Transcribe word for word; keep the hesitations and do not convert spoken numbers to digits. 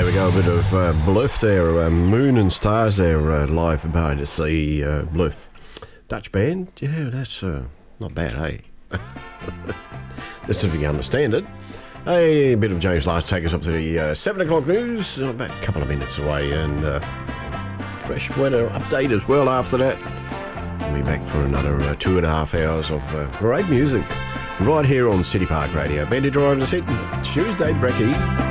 There we go, a bit of uh, Bluff there, uh, Moon and Stars there, uh, live by the sea, uh, Bluff. Dutch band, yeah, that's uh, not bad, hey? Just if you can understand it. Hey, a bit of James Last take us up to the uh, seven o'clock news, about a couple of minutes away, and uh, fresh weather update as well after that. We'll be back for another uh, two and a half hours of uh, great music right here on City Park Radio. Bandit Drive to Sydney, Tuesday, Brecky.